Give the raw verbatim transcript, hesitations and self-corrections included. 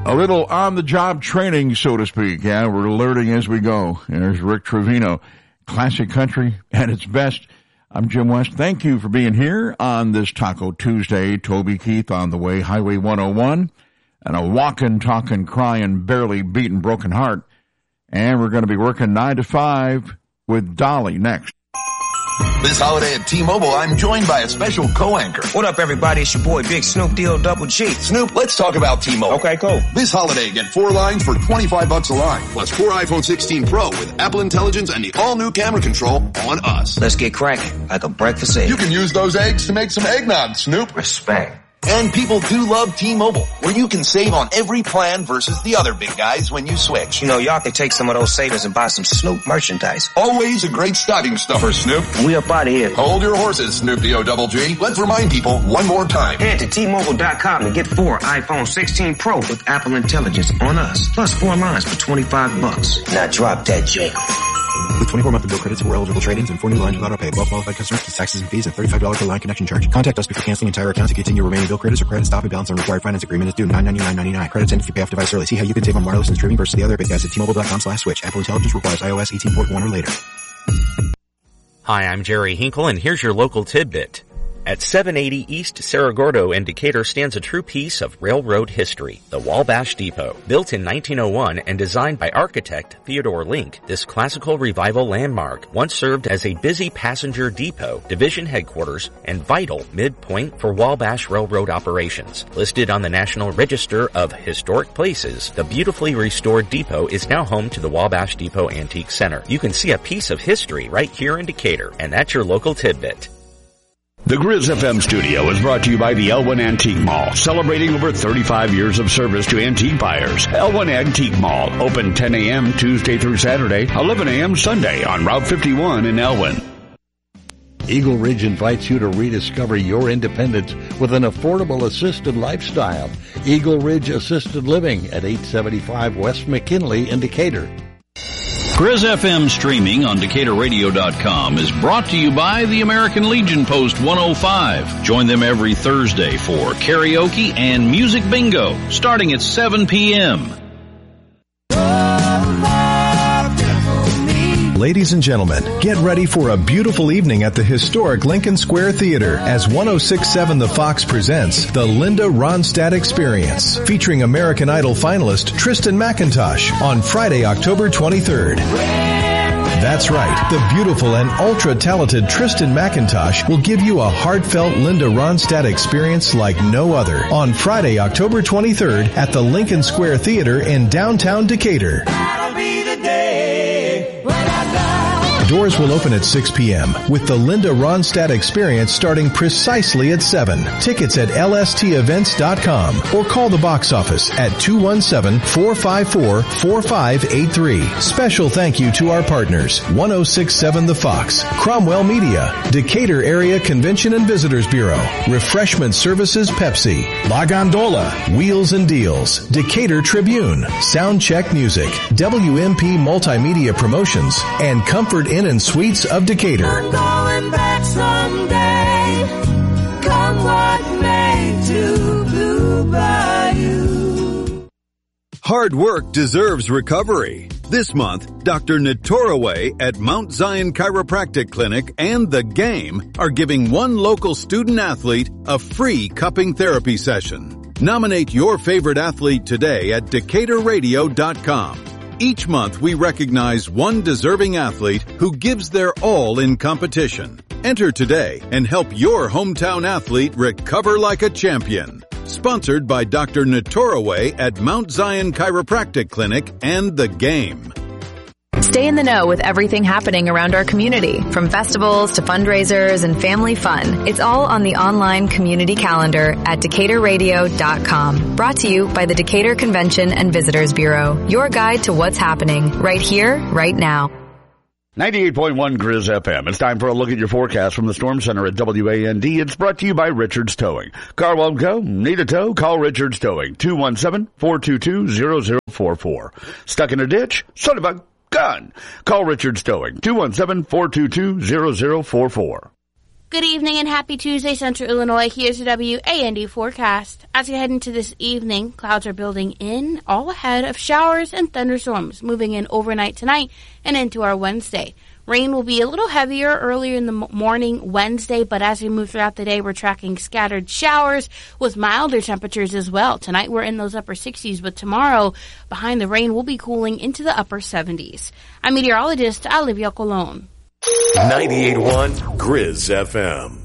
A little on-the-job training, so to speak. Yeah, we're learning as we go. There's Rick Trevino, classic country at its best. I'm Jim West. Thank you for being here on this Taco Tuesday. Toby Keith on the way, Highway one oh one, and a walking, talking, crying, barely beaten, broken heart. And we're going to be working nine to five with Dolly next. This holiday at T-Mobile, I'm joined by a special co-anchor. What up, everybody? It's your boy, Big Snoop D O Double G. Snoop, let's talk about T-Mobile. Okay, cool. This holiday, get four lines for twenty-five bucks a line, plus four iPhone sixteen Pro with Apple Intelligence and the all-new camera control on us. Let's get cracking, like a breakfast egg. You can use those eggs to make some eggnog, Snoop. Respect. And people do love T-Mobile, where you can save on every plan versus the other big guys when you switch. You know, y'all can take some of those savings and buy some Snoop merchandise. Always a great stocking stuffer, Snoop. We up out of here. Hold your horses, Snoop D O Double G. Let's remind people one more time. Head to T Mobile dot com to get four iPhone sixteen Pro with Apple Intelligence on us, plus four lines for twenty-five bucks. Now drop that J. With twenty-four monthly bill credits for eligible trade-ins and four new lines without auto pay. Well qualified customers plus taxes and fees and thirty-five dollars per line connection charge. Contact us before canceling entire account to continue remaining bill credits or credit stop and balance on required finance agreement is due nine ninety-nine ninety-nine. Credits end if you pay off device early. See how you can save on wireless and streaming versus the other big guys at T Mobile dot com slash switch. Apple Intelligence requires iOS eighteen point one or later. Hi, I'm Jerry Hinkle, and here's your local tidbit. At seven eighty East Cerro Gordo in Decatur stands a true piece of railroad history, the Wabash Depot. Built in nineteen oh one and designed by architect Theodore Link, this classical revival landmark once served as a busy passenger depot, division headquarters, and vital midpoint for Wabash Railroad operations. Listed on the National Register of Historic Places, the beautifully restored depot is now home to the Wabash Depot Antique Center. You can see a piece of history right here in Decatur, and that's your local tidbit. The Grizz F M studio is brought to you by the Elwyn Antique Mall, celebrating over thirty-five years of service to antique buyers. Elwyn Antique Mall, open ten a.m. Tuesday through Saturday, eleven a.m. Sunday on Route fifty-one in Elwyn. Eagle Ridge invites you to rediscover your independence with an affordable assisted lifestyle. Eagle Ridge Assisted Living at eight seventy-five West McKinley in Decatur. Grizz F M streaming on Decatur Radio dot com is brought to you by the American Legion Post one oh five. Join them every Thursday for karaoke and music bingo starting at seven p.m. Ladies and gentlemen, get ready for a beautiful evening at the historic Lincoln Square Theater as one oh six point seven The Fox presents the Linda Ronstadt Experience, featuring American Idol finalist Tristan McIntosh on Friday, October twenty-third. That's right, the beautiful and ultra-talented Tristan McIntosh will give you a heartfelt Linda Ronstadt experience like no other on Friday, October twenty-third at the Lincoln Square Theater in downtown Decatur. That'll be the day when I die. Doors will open at six p.m. with the Linda Ronstadt Experience starting precisely at seven. Tickets at L S T events dot com or call the box office at two one seven, four five four, four five eight three. Special thank you to our partners, one oh six point seven The Fox, Cromwell Media, Decatur Area Convention and Visitors Bureau, Refreshment Services Pepsi, La Gondola, Wheels and Deals, Decatur Tribune, Soundcheck Music, W M P Multimedia Promotions, and Comfort Inn and Suites of Decatur. I'm going back someday, come what may, to Blue Bayou. Hard work deserves recovery. This month, Doctor Natoraway at Mount Zion Chiropractic Clinic and The Game are giving one local student athlete a free cupping therapy session. Nominate your favorite athlete today at Decatur Radio dot com. Each month, we recognize one deserving athlete who gives their all in competition. Enter today and help your hometown athlete recover like a champion. Sponsored by Doctor Natoraway at Mount Zion Chiropractic Clinic and The Game. Stay in the know with everything happening around our community, from festivals to fundraisers and family fun. It's all on the online community calendar at Decatur Radio dot com. Brought to you by the Decatur Convention and Visitors Bureau. Your guide to what's happening right here, right now. ninety-eight point one Grizz F M. It's time for a look at your forecast from the Storm Center at W A N D. It's brought to you by Richards Towing. Car won't go? Need a tow? Call Richards Towing. two one seven, four two two, zero zero four four. Stuck in a ditch? Son of a gun! Call Richards Towing. two one seven, four two two, zero zero four four. Good evening and happy Tuesday, Central Illinois. Here's your W A N D forecast. As you head into this evening, clouds are building in, all ahead of showers and thunderstorms moving in overnight tonight and into our Wednesday. Rain will be a little heavier earlier in the morning Wednesday, but as we move throughout the day, we're tracking scattered showers with milder temperatures as well. Tonight we're in those upper sixties, but tomorrow, behind the rain, we'll be cooling into the upper seventies. I'm meteorologist Olivia Colon. ninety-eight point one Grizz F M.